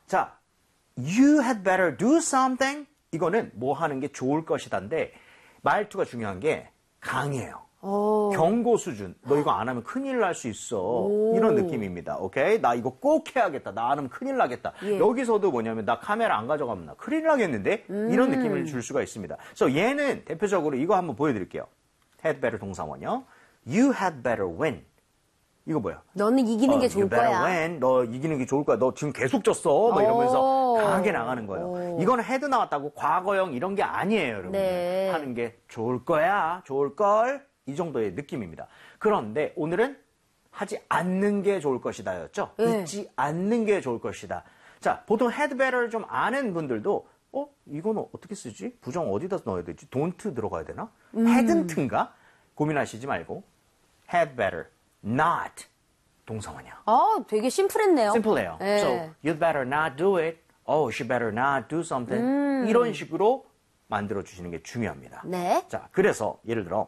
자, you had better do something. 이거는 뭐 하는 게 좋을 것이다인데 말투가 중요한 게 강해요. 경고 수준. 너 이거 안 하면 큰일 날 수 있어. 이런 느낌입니다. 오케이? 나 이거 꼭 해야겠다. 나 안 하면 큰일 나겠다. 예. 여기서도 뭐냐면 나 카메라 안 가져가면 나 큰일 나겠는데? 이런 느낌을 줄 수가 있습니다. 그래서 얘는 대표적으로 이거 한번 보여드릴게요. had better 동사원이요. You had better win. 이거 뭐야? 너는 이기는 게 좋을 you better 거야. win. 너 이기는 게 좋을 거야. 너 지금 계속 졌어. 막 이러면서 강하게 나가는 거예요. 이거는 had 나왔다고 과거형 이런 게 아니에요, 여러분. 네. 하는 게 좋을 거야. 좋을 걸. 이 정도의 느낌입니다. 그런데 오늘은 하지 않는 게 좋을 것이다 였죠? 네. 잊지 않는 게 좋을 것이다. 자, 보통 had better를 좀 아는 분들도 이거는 어떻게 쓰지? 부정 어디다 넣어야 되지? don't 들어가야 되나? hadn't인가? 고민하시지 말고 had better not 동사원이야. 되게 심플했네요. 심플해요. 네. So, you'd better not do it. Oh, she better not do something. 이런 식으로 만들어주시는 게 중요합니다. 네. 자, 그래서 예를 들어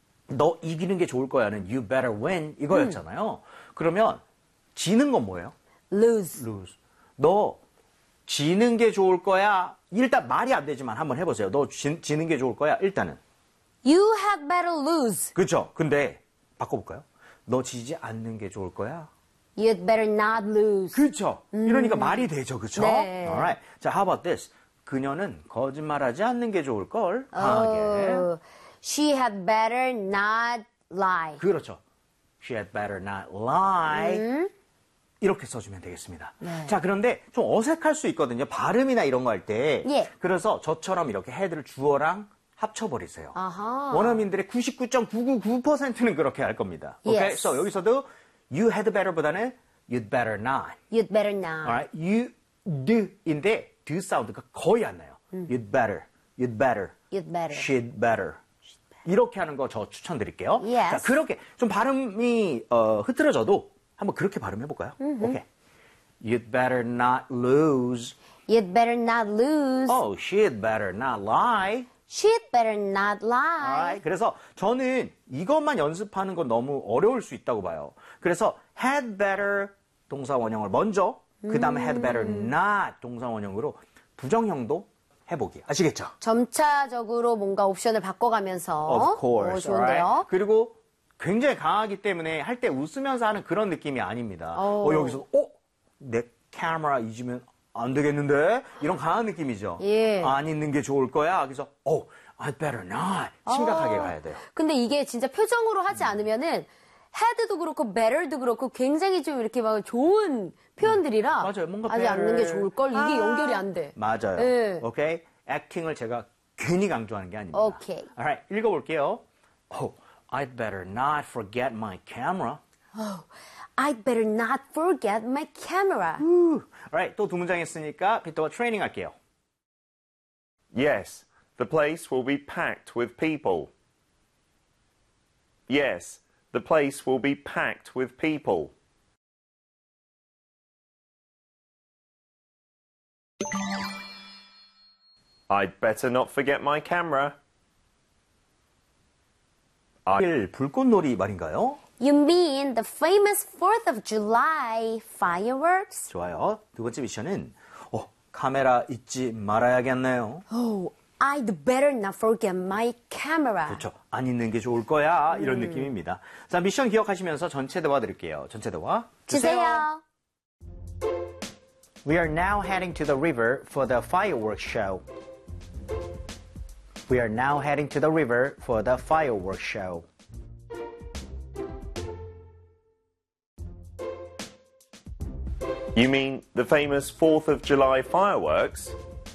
너 이기는 게 좋을 거야는 you better win 이거였잖아요. 그러면 지는 건 뭐예요? lose. lose. 너 지는 게 좋을 거야. 일단 말이 안 되지만 한번 해보세요. 너 지는 게 좋을 거야. 일단은. You had better lose. 그렇죠. 근데 바꿔볼까요? 너 지지 않는 게 좋을 거야. You'd better not lose. 그렇죠. 이러니까 말이 되죠. 그렇죠? 네. Alright. 자, how about this? 그녀는 거짓말하지 않는 게 좋을 걸. 강하게. She had better not lie. 그렇죠. She had better not lie. 이렇게 써주면 되겠습니다. 네. 자, 그런데 좀 어색할 수 있거든요. 발음이나 이런 거 할 때. 예. 그래서 저처럼 이렇게 had를 주어랑 합쳐버리세요. 아하. 원어민들의 99.999%는 그렇게 할 겁니다. 오케이? Yes. So 여기서도 you had better보다는 you'd better not. You'd better not. Alright? You do인데 do 사운드가 거의 안 나요. You'd better. You'd better. You'd better. She'd better. 이렇게 하는 거 저 추천드릴게요. Yes. 자, 그렇게 좀 발음이 흐트러져도 한번 그렇게 발음해 볼까요? 오케이. You'd better not lose. You'd better not lose. Oh, she'd better not lie. She'd better not lie. Alright. 그래서 저는 이것만 연습하는 건 너무 어려울 수 있다고 봐요. 그래서 had better 동사 원형을 먼저 그 다음에 had better not 동사 원형으로 부정형도 해보기. 아시겠죠? 점차적으로 뭔가 옵션을 바꿔가면서. Of course. 좋은데요. alright? 그리고 굉장히 강하기 때문에 할 때 웃으면서 하는 그런 느낌이 아닙니다. 여기서 내 카메라 잊으면 안 되겠는데? 이런 강한 느낌이죠. 예. 안 있는 게 좋을 거야. 그래서 I'd better not. 심각하게 가야 돼요. 근데 이게 진짜 표정으로 하지 않으면은 had도 그렇고 better도 그렇고 굉장히 좀 이렇게 막 좋은 표현들이라 맞아요. 뭔가 하지 않는 게 좋을 걸. 이게 연결이 안 돼. 맞아요. 예. 오케이? 액팅을 제가 괜히 강조하는 게 아닙니다. 오케이. Alright, 읽어볼게요. I'd better not forget my camera. I'd better not forget my camera. Alright, 또 두 문장 했으니까 비터가 트레이닝 할게요. Yes, the place will be packed with people. Yes, the place will be packed with people. I'd better not forget my camera. 불꽃놀이 말인가요? You mean the famous 4th of July fireworks? 좋아요. 두 번째 미션은 카메라 잊지 말아야겠네요. I'd better not forget my camera. 그렇죠. 안 잊는 게 좋을 거야. 이런 느낌입니다. 자, 미션 기억하시면서 전체 대화 드릴게요. 전체 대화 주세요. We are now heading to the river for the fireworks show. We are now heading to the river for the fireworks show. You mean the famous 4th of July fireworks?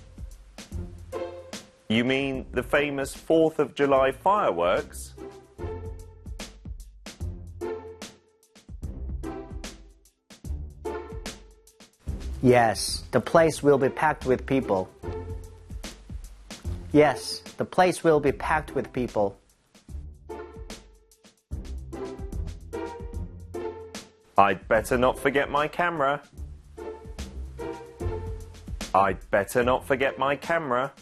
You mean the famous 4th of July fireworks? Yes, the place will be packed with people. Yes, the place will be packed with people. I'd better not forget my camera. I'd better not forget my camera.